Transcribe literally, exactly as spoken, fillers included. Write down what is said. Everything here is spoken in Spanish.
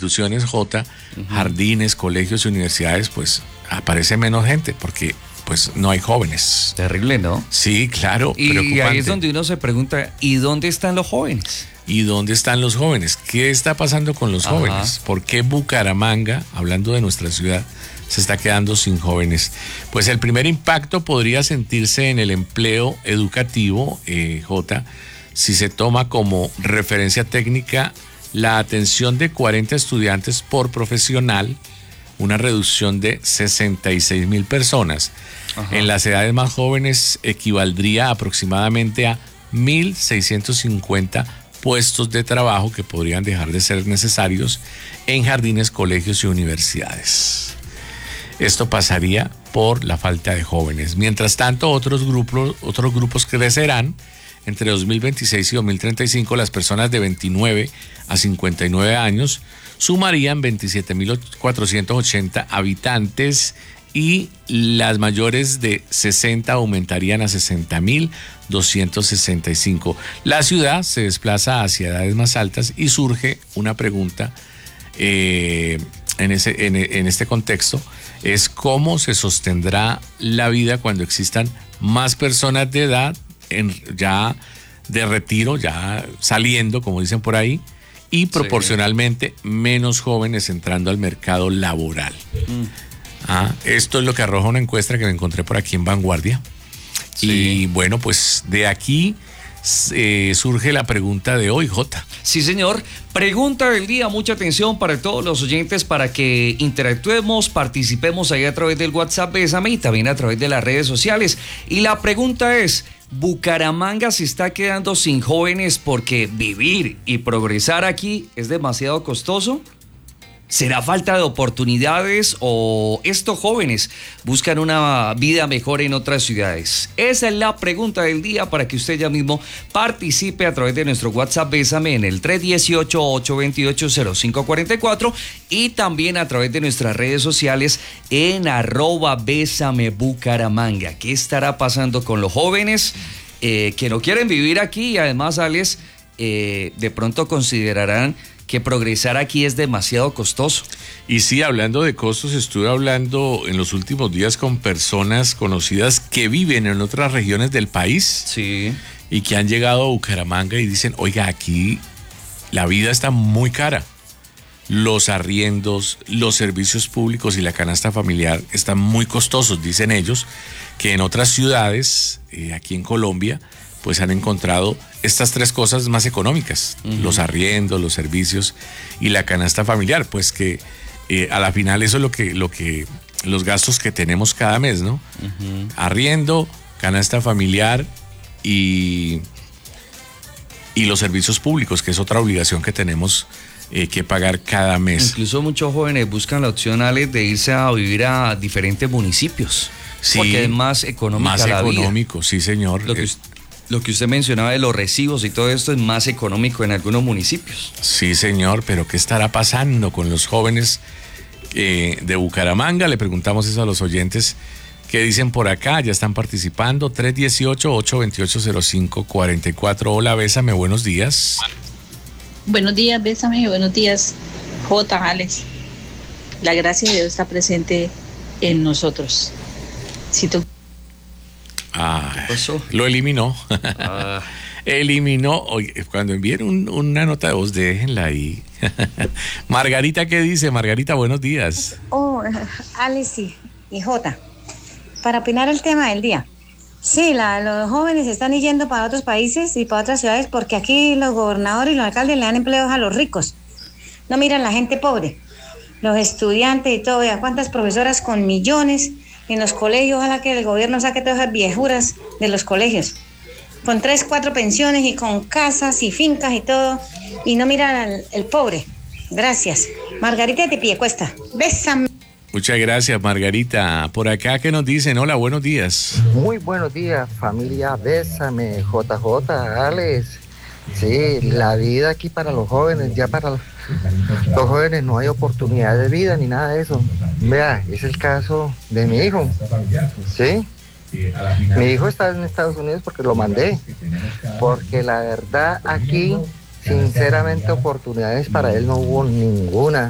instituciones, J, uh-huh. jardines, colegios y universidades, pues aparece menos gente porque pues no hay jóvenes. Terrible, ¿no? Sí, claro. Y preocupante. Ahí es donde uno se pregunta, ¿y dónde están los jóvenes? ¿Y dónde están los jóvenes? ¿Qué está pasando con los Ajá. jóvenes? ¿Por qué Bucaramanga, hablando de nuestra ciudad, se está quedando sin jóvenes? Pues el primer impacto podría sentirse en el empleo educativo, eh, J, si se toma como referencia técnica la atención de cuarenta estudiantes por profesional, una reducción de sesenta y seis mil personas. Ajá. En las edades más jóvenes equivaldría aproximadamente a mil seiscientos cincuenta puestos de trabajo que podrían dejar de ser necesarios en jardines, colegios y universidades. Esto pasaría por la falta de jóvenes. Mientras tanto, otros grupos, otros grupos crecerán. Entre dos mil veintiséis y dos mil treinta y cinco, las personas de veintinueve a cincuenta y nueve años sumarían veintisiete mil cuatrocientos ochenta habitantes y las mayores de sesenta aumentarían a sesenta mil doscientos sesenta y cinco. La ciudad se desplaza hacia edades más altas y surge una pregunta eh, en, ese, en, en este contexto, es cómo se sostendrá la vida cuando existan más personas de edad en, ya de retiro, ya saliendo, como dicen por ahí, y proporcionalmente sí. menos jóvenes entrando al mercado laboral. Mm. Ah, esto es lo que arroja una encuesta que me encontré por aquí en Vanguardia. Sí. Y bueno, pues de aquí eh, surge la pregunta de hoy, J. Sí, señor. Pregunta del día, mucha atención para todos los oyentes para que interactuemos, participemos ahí a través del WhatsApp Bésame y también a través de las redes sociales. Y la pregunta es, ¿Bucaramanga se está quedando sin jóvenes porque vivir y progresar aquí es demasiado costoso? ¿Será falta de oportunidades o estos jóvenes buscan una vida mejor en otras ciudades? Esa es la pregunta del día para que usted ya mismo participe a través de nuestro WhatsApp Bésame en el tres uno ocho, ocho dos ocho, cero cinco cuatro cuatro y también a través de nuestras redes sociales en arroba Bésame Bucaramanga. ¿Qué estará pasando con los jóvenes eh, que no quieren vivir aquí y además, Alex, eh, de pronto considerarán que progresar aquí es demasiado costoso? Y sí, hablando de costos, estuve hablando en los últimos días con personas conocidas que viven en otras regiones del país. Sí. Y que han llegado a Bucaramanga y dicen, oiga, aquí la vida está muy cara. Los arriendos, los servicios públicos y la canasta familiar están muy costosos, dicen ellos, que en otras ciudades, eh, aquí en Colombia, pues han encontrado estas tres cosas más económicas, uh-huh. los arriendos, los servicios y la canasta familiar, pues que eh, a la final eso es lo que, lo que, los gastos que tenemos cada mes, ¿no? Uh-huh. Arriendo, canasta familiar y, y los servicios públicos, que es otra obligación que tenemos eh, que pagar cada mes. Incluso muchos jóvenes buscan la opción, Alex, de irse a vivir a diferentes municipios, sí, porque es más económica más la vida. Más económico, sí, señor. Lo que Lo que usted mencionaba de los recibos y todo esto es más económico en algunos municipios. Sí, señor, pero ¿qué estará pasando con los jóvenes eh, de Bucaramanga? Le preguntamos eso a los oyentes que dicen por acá, ya están participando. tres uno ocho, ocho dos ocho, cero cinco cuatro cuatro. Hola, Bésame, buenos días. Buenos días, Bésame, buenos días, J. Alex. La gracia de Dios está presente en nosotros. Si tú... Ah, lo eliminó. Ah. Eliminó. Oye, cuando envíen un, una nota de voz, déjenla ahí. Margarita, ¿qué dice? Margarita, buenos días. Oh, Alex y, y Jota, para opinar el tema del día. Sí, la, los jóvenes están yendo para otros países y para otras ciudades porque aquí los gobernadores y los alcaldes le dan empleos a los ricos. No miran la gente pobre, los estudiantes y todo. Vea cuántas profesoras con millones en los colegios. Ojalá que el gobierno saque todas esas viejuras de los colegios, con tres, cuatro pensiones y con casas y fincas y todo, y no miran al el pobre. Gracias. Margarita de Piecuesta. Bésame. Muchas gracias, Margarita. Por acá, ¿qué nos dicen? Hola, buenos días. Muy buenos días, familia Bésame, J J, Alex. Sí, la vida aquí para los jóvenes, ya para los, los jóvenes no hay oportunidad de vida ni nada de eso. Vea, es el caso de mi hijo, ¿sí? Mi hijo está en Estados Unidos porque lo mandé, porque la verdad aquí, sinceramente, oportunidades para él no hubo ninguna.